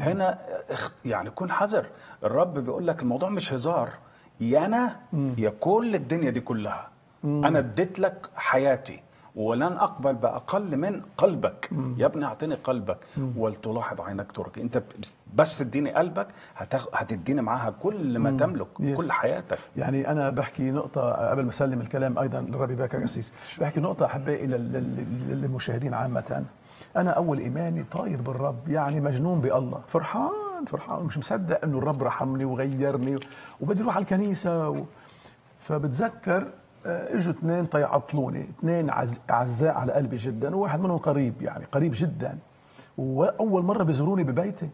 هنا يعني كن حذر. الرب بيقول لك الموضوع مش هزار، يا انا يا كل الدنيا دي كلها. انا اديت لك حياتي ولن اقبل باقل من قلبك. يا ابني اعطيني قلبك ولتلاحظ عينك ترك. انت بس تديني قلبك، هتديني معاها كل ما تملك، كل حياتك. يعني انا بحكي نقطه قبل ما اسلم الكلام ايضا للرب يبارك يا أسيس. بحكي نقطه احبائي للمشاهدين عامه. انا اول ايماني طاير بالرب، يعني مجنون بالله، فرحان فرحان مش مصدق انه الرب رحمني وغيرني وبدي اروح على الكنيسه فبتذكر اجوا اثنين طيعطلوني، اثنين اعزاء على قلبي جدا، وواحد منهم قريب يعني قريب جدا، واول مره بيزوروني ببيتي،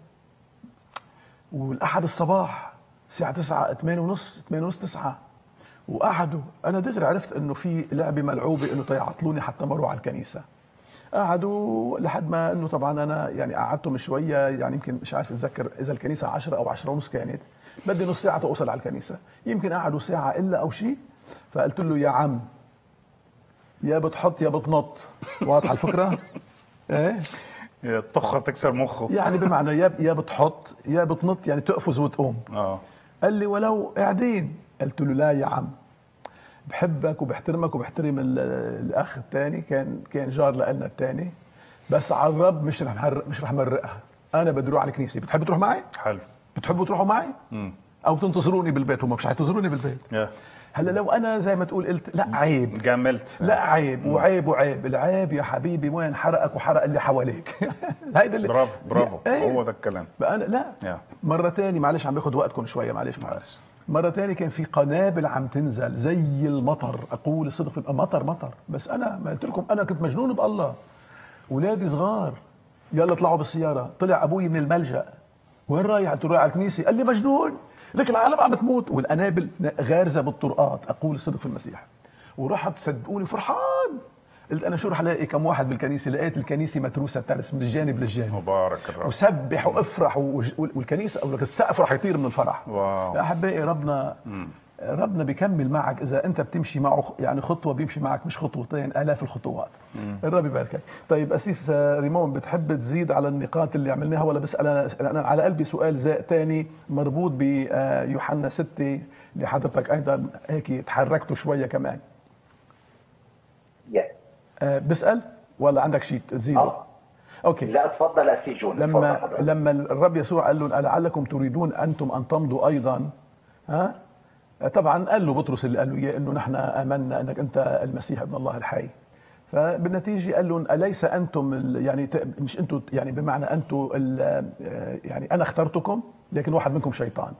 والاحد الصباح الساعه 9 8 ونص 8 ونص 9، وقعدوا. انا دغري عرفت انه في لعبه ملعوبه انه طيعطلوني حتى ما اروح على الكنيسه. قعدوا لحد ما انه طبعا انا يعني قعدتهم شويه، يعني يمكن مش عارف اتذكر اذا الكنيسه 10 او 10 ونص كانت، بدي نص ساعه توصل على الكنيسه، يمكن قعدوا ساعه الا او شيء. فقلت له يا عم، يا بتحط يا بتنط، واضحه الفكره؟ ايه طخه تكسر مخه يعني بمعنى يا بتحط يا بتنط، يعني تقفز وتقوم. قال لي ولو قاعدين. قلت له لا يا عم، بحبك وبحترمك وبحترم الاخ الثاني، كان جار لنا الثاني، بس على الرب مش رح مرقها. انا بدي اروح على الكنيسه، بتحب تروح معي؟ حلو. بتحبوا تروحوا معي؟ او تنتظروني بالبيت؟ هم مش حينتظروني بالبيت. هلا لو انا زي ما تقول قلت لا عيب، جاملت، لا عيب وعيب، العيب يا حبيبي وين حرقك وحرق اللي حواليك. هيدا اللي برافو هو ده الكلام. انا لا مره ثانيه، معلش عم باخذ وقتكم شويه، معلش. مرة تاني كان في قنابل عم تنزل زي المطر، أقول الصدق في مطر، بس أنا ما قلت لكم أنا كنت مجنون بالله. ولادي صغار يلا طلعوا بالسيارة، طلع أبوي من الملجأ، وين رايح؟ قلت له رايح على الكنيسة. قال لي مجنون، لك العالم عم تموت والقنابل غارزة بالطرقات، أقول الصدق في المسيح. ورحت صدقوني فرحان، قلت انا شو رح الاقي كم واحد بالكنيسه؟ لقيت الكنيسه متروسه ترس من الجانب للجانب. مبارك الرب. وسبح وافرح والكنيسه او السقف رح يطير من الفرح. واو. يا احبائي ربنا بيكمل معك اذا انت بتمشي معه، يعني خطوه بيمشي معك مش خطوتين، الاف الخطوات. الرب يباركك. طيب اسيس ريمون، بتحب تزيد على النقاط اللي عملناها ولا بسال انا على قلبي سؤال ثاني مربوط بيوحنا 6 اللي حضرتك ايضا هيك تحركته شويه كمان؟ بسأل ولا عندك شيء تزيده؟ اوكي. لا اتفضل اسي جون. لما الرب يسوع قال لهم لعلكم تريدون انتم ان تمضوا ايضا، طبعا قال له بطرس اللي قال له اياه انه نحن امنا انك انت المسيح ابن الله الحي. فبالنتيجه قال لهم اليس انتم يعني مش انتم، يعني بمعنى انتم يعني انا اخترتكم لكن واحد منكم شيطان.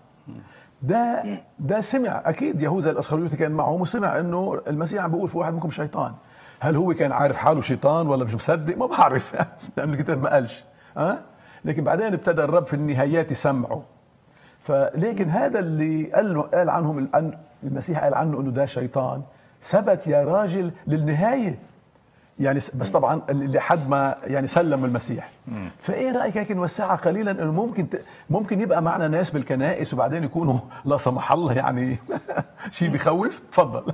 ده سمع اكيد يهوذا الاسخريوطي كان معهم وسمع انه المسيح عم بيقول في واحد منكم شيطان. هل هو كان عارف حاله شيطان ولا مش مصدق؟ ما بعرف لأن الكتاب ما قالش. لكن بعدين ابتدى الرب في النهايات يسمعه. فلكن هذا اللي قال عنهم المسيح قال عنه انه ده شيطان، ثبت يا راجل للنهايه يعني، بس طبعا لحد ما يعني سلم المسيح. فايه رايك هيك نوسعها قليلا، انه ممكن يبقى معنا ناس بالكنائس وبعدين يكونوا لا سمح الله يعني شيء بيخوف؟ تفضل.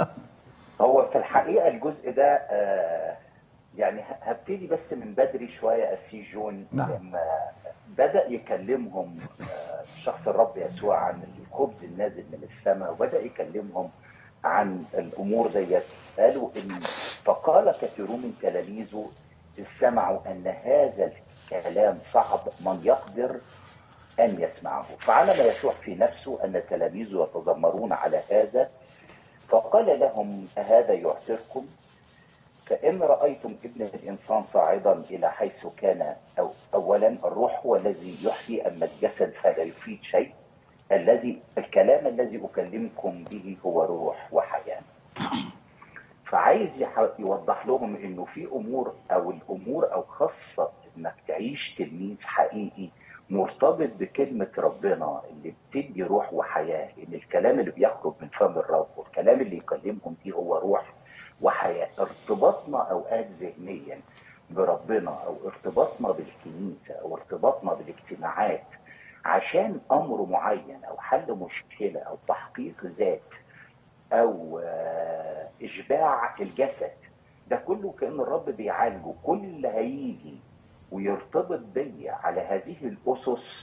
هو في الحقيقه الجزء ده يعني هبتدي بس من بدري شويه اسي جون. لما بدا يكلمهم شخص الرب يسوع عن الخبز النازل من السماء، وبدا يكلمهم عن الامور ديت، قالوا ان فقال كثيرون من تلاميذه اذ سمعوا ان هذا الكلام صعب من يقدر ان يسمعه. فعلم يسوع في نفسه ان تلاميذه يتذمرون على هذا، فقال لهم أهذا يعثركم؟ فإن رأيتم ابن الإنسان صاعدا إلى حيث كان، أولا الروح هو الذي يحيي، أما الجسد فلا يفيد شيء. الكلام الذي أكلمكم به هو روح وحياة. فعايز يوضح لهم إنه في الأمور أو خاصة إنك تعيش تلميذ حقيقي مرتبط بكلمة ربنا اللي بتدي روح وحياة، إن الكلام اللي بيخرج من فم الرب والكلام اللي يكلمهم فيه هو روح وحياة. ارتباطنا أوقات ذهنيا بربنا أو ارتباطنا بالكنيسة أو ارتباطنا بالاجتماعات عشان أمر معين أو حل مشكلة أو تحقيق ذات أو إشباع الجسد، ده كله كأن الرب بيعالجه. كل اللي هيجي ويرتبط بي على هذه الأسس